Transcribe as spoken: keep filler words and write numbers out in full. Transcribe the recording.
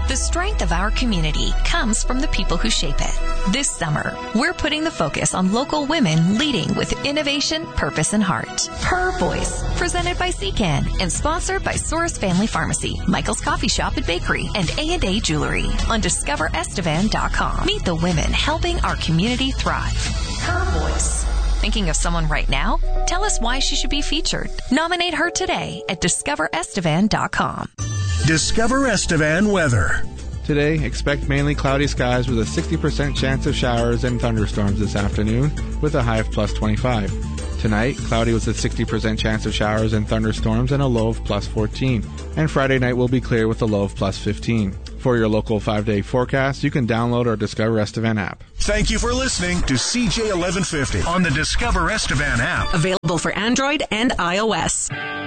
The strength of our community comes from the people who shape it. This summer, we're putting the focus on local women leading with innovation, purpose, and heart. Her Voice, presented by C C A N and sponsored by Soros Family Pharmacy, Michael's Coffee Shop and Bakery, and A and A Jewelry on discover estevan dot com. Meet the women helping our community thrive. Her Voice. Thinking of someone right now? Tell us why she should be featured. Nominate her today at discover estevan dot com. Discover Estevan weather. Today, expect mainly cloudy skies with a sixty percent chance of showers and thunderstorms this afternoon with a high of plus twenty-five. Tonight, cloudy with a sixty percent chance of showers and thunderstorms and a low of plus fourteen. And Friday night will be clear with a low of plus fifteen. For your local five-day forecast, you can download our Discover Estevan app. Thank you for listening to C J eleven fifty on the Discover Estevan app. Available for Android and iOS.